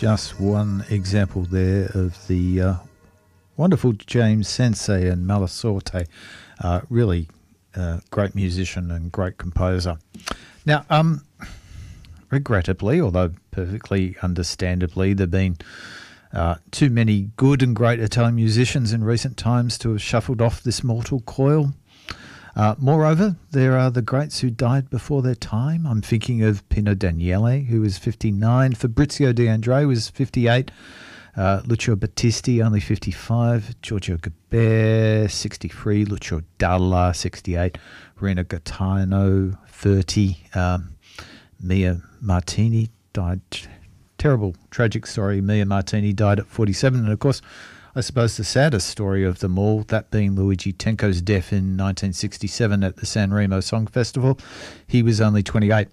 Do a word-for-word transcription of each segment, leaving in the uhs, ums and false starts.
Just one example there of the uh, wonderful James Sensei and Malasorte. Uh, really uh, great musician and great composer. Now, um, regrettably, although perfectly understandably, there have been uh, too many good and great Italian musicians in recent times to have shuffled off this mortal coil. Uh, moreover, there are the greats who died before their time. I'm thinking of Pino Daniele, who was fifty-nine. Fabrizio De André was fifty-eight. Uh, Lucio Battisti, only fifty-five. Giorgio Gaber, sixty-three. Lucio Dalla, sixty-eight. Rina Gaetano, thirty. Um, Mia Martini died. Terrible, tragic story. Mia Martini died at forty-seven. And, of course, I suppose the saddest story of them all, that being Luigi Tenco's death in nineteen sixty-seven at the San Remo Song Festival. He was only twenty-eight.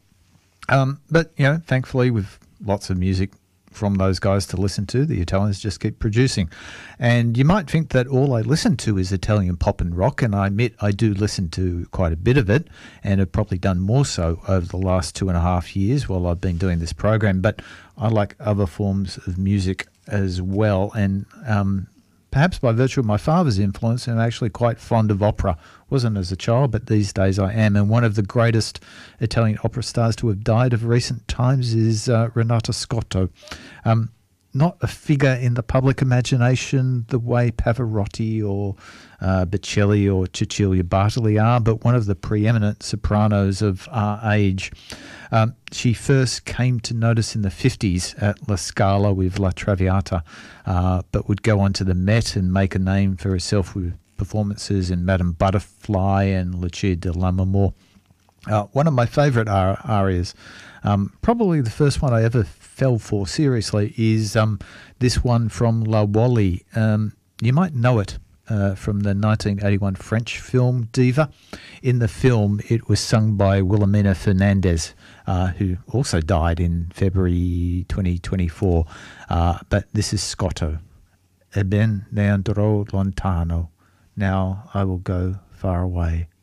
Um, but, you know, thankfully, with lots of music from those guys to listen to, the Italians just keep producing. And you might think that all I listen to is Italian pop and rock, and I admit I do listen to quite a bit of it, and have probably done more so over the last two and a half years while I've been doing this program. But I like other forms of music as well, and um, perhaps by virtue of my father's influence, I'm actually quite fond of opera. Wasn't as a child, but these days I am. And one of the greatest Italian opera stars to have died of recent times is uh, Renato Scotto. Um, not a figure in the public imagination the way Pavarotti or uh, Bocelli or Cecilia Bartoli are, but one of the preeminent sopranos of our age. Um, she first came to notice in the fifties at La Scala with La Traviata, uh, but would go on to the Met and make a name for herself with performances in Madame Butterfly and Lucia di Lammermoor. Uh, one of my favourite ar- arias, um, probably the first one I ever fell for seriously, is um, this one from La Wally. Um, you might know it uh, from the nineteen eighty-one French film Diva. In the film, it was sung by Wilhelmina Fernandez, uh, who also died in February twenty twenty-four. Uh, but this is Scotto. E ben ne andrò lontano. Now I will go far away.